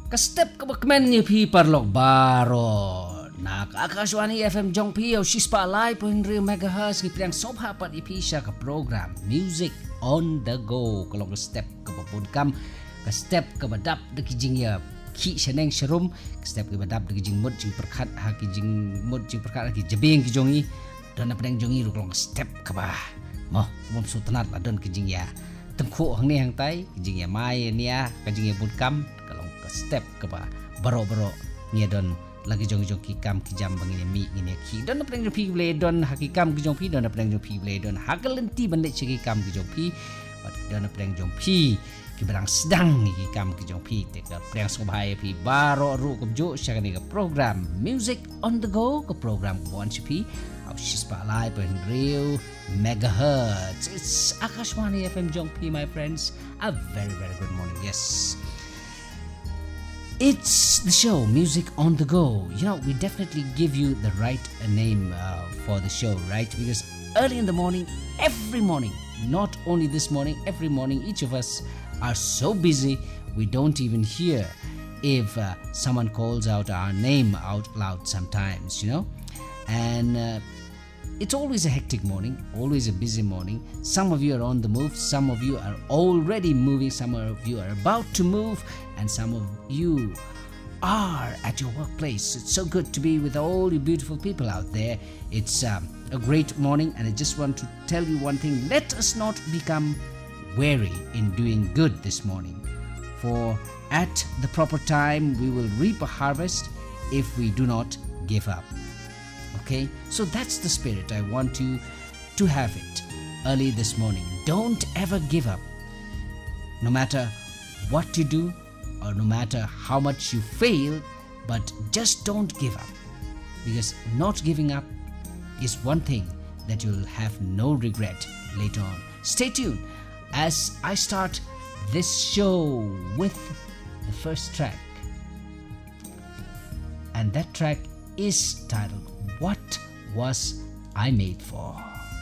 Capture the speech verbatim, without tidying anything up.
Ka-step ka bakmen ni Pi Parlok Baro. Nakakaswani F M Jong Pi o Shispa Alay po Henry Megahertz ni Priang Sobhapat ipi siya ka program Music on the Go. Kalong ka-step ka papudkam, ka-step ka badap na kijing ya ki siya neng sharum, ka-step ka badap na kijing mod jing perkat ha kijing mod jing perkat ha kijabing kijongi. Doon na Priang Jongi ru kalong ka-step ka ba. Mo, kumam sutanat lah doon kijing ya. Tengku hang ni hang tay, kijing ya mai niya, kijing ya budkam, kalong step ke ba baro-baro ni don lagi jong-jong ki kam ki jam bang ini mi ini ki don na preng pi ble don hakikam ki jong pi don na preng pi ble don hagalenti bande ki kam ki jong pi don na preng jong pi ki barang sedang ni ki kam ki jong pi te ka preng so bahaya pi baro ru ko jo sya ni ka program Music on the Go ke program one pi au Shispa Alay per real megahertz. It's Akashwani F M Jong Pi, my friends. A very very good morning. Yes, it's the show Music on the Go. You know, we definitely give you the right name uh, for the show, right? Because early in the morning, every morning, not only this morning, every morning, each of us are so busy, we don't even hear if uh, someone calls out our name out loud sometimes, you know? And uh, it's always a hectic morning, always a busy morning. Some of you are on the move, some of you are already moving, some of you are about to move, and some of you are at your workplace. It's so good to be with all you beautiful people out there. It's um, a great morning, and I just want to tell you one thing. Let us not become weary in doing good this morning, for at the proper time we will reap a harvest if we do not give up. Okay, so that's the spirit I want you to have it early this morning. Don't ever give up. No matter what you do or no matter how much you fail, but just don't give up. Because not giving up is one thing that you'll have no regret later on. Stay tuned as I start this show with the first track. And that track is titled What Was I Made For?